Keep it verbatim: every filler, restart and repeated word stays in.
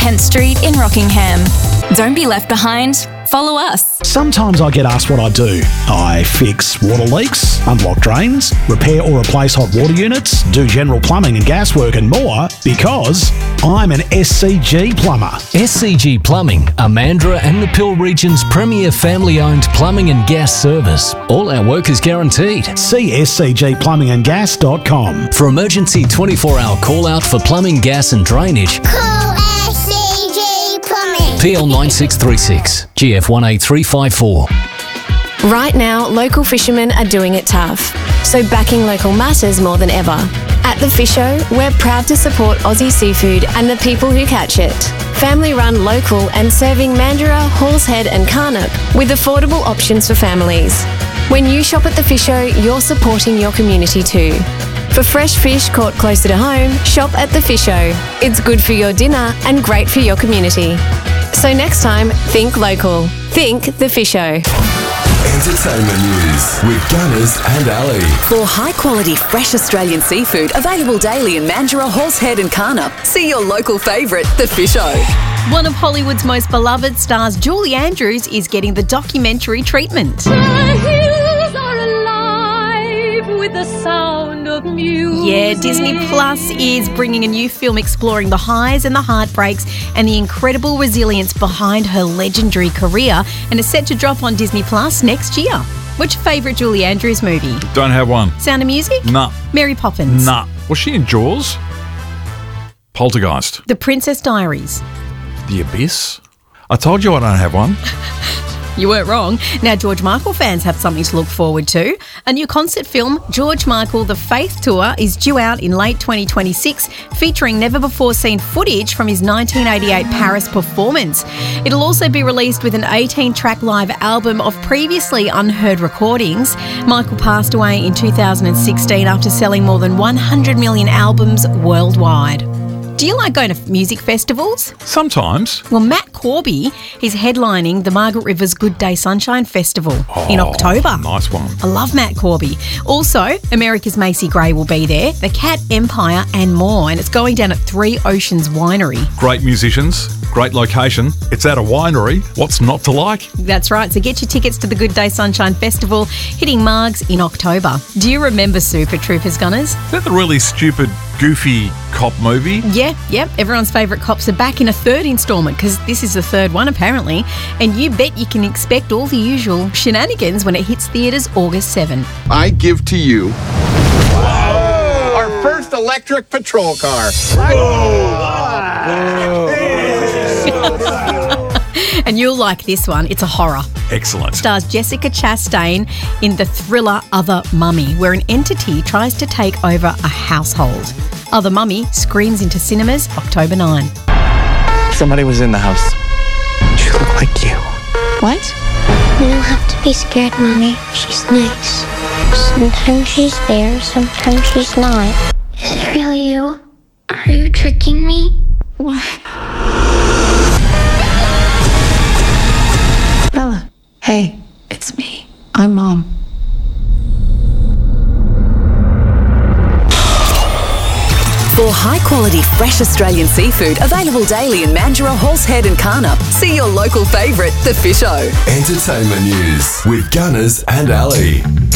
Kent Street in Rockingham. Don't be left behind. Follow us. Sometimes I get asked what I do. I fix water leaks, unblock drains, repair or replace hot water units, do general plumbing and gas work and more because I'm an S C G plumber. S C G Plumbing, are Mandurah and the Peel region's premier family-owned plumbing and gas service. All our work is guaranteed. See s c g plumbing and gas dot com. For emergency twenty-four hour call-out for plumbing, gas and drainage, Call S C G Plumbing. P L nine six three six, G F one eight three five four. Right now, local fishermen are doing it tough, so backing local matters more than ever. At The Fish Show, we're proud to support Aussie seafood and the people who catch it. Family run, local and serving Mandurah, Halls Head and Carnup with affordable options for families. When you shop at The Fish Show, you're supporting your community too. For fresh fish caught closer to home, shop at The Fish Show. It's good for your dinner and great for your community. So next time, think local. Think The Fish Show. Entertainment news with Gunners and Ali. For high-quality, fresh Australian seafood available daily in Mandurah, Halls Head and Carnup, see your local favourite, The Fish Show. One of Hollywood's most beloved stars, Julie Andrews, is getting the documentary treatment. The hills are alive with the sound of music. Yeah, Disney Plus is bringing a new film exploring the highs and the heartbreaks and the incredible resilience behind her legendary career, and is set to drop on Disney Plus next year. What's your favourite Julie Andrews movie? Don't have one. Sound of Music? Nah. Mary Poppins? Nah. Was she in Jaws? Poltergeist? The Princess Diaries? The Abyss? I told you I don't have one. You weren't wrong. Now, George Michael fans have something to look forward to. A new concert film, George Michael The Faith Tour, is due out in late twenty twenty-six, featuring never-before-seen footage from his nineteen eighty-eight Paris performance. It'll also be released with an eighteen track live album of previously unheard recordings. Michael passed away in two thousand sixteen after selling more than one hundred million albums worldwide. Do you like going to music festivals? Sometimes. Well, Matt Corby, he's headlining the Margaret Rivers Good Day Sunshine Festival Oh, in October. Nice one. I love Matt Corby. Also, America's Macy Gray will be there, the Cat Empire and more, and it's going down at Three Oceans Winery. Great musicians, great location. It's at a winery. What's not to like? That's right, so get your tickets to the Good Day Sunshine Festival, hitting Margs in October. Do you remember Super Troopers, Gunners? Is that the really stupid, goofy cop movie? Yeah, yep. Everyone's favourite cops are back in a third instalment because this is the third one apparently. And you bet you can expect all the usual shenanigans when it hits theatres August seventh. I give to you our first electric patrol car. And you'll like this one. It's a horror. Excellent. Stars Jessica Chastain in the thriller Other Mummy, where an entity tries to take over a household. Other Mummy screams into cinemas October ninth. Somebody was in the house. She looked like you. What? You don't have to be scared, Mommy. She's nice. Sometimes she's there, sometimes she's not. Is it really you? Are you tricking me? What? Bella, hey, it's me. I'm Mom. For high-quality, fresh Australian seafood available daily in Mandurah, Halls Head and Carnup, see your local favourite, The Fish Show. Entertainment news with Gunners and Ali.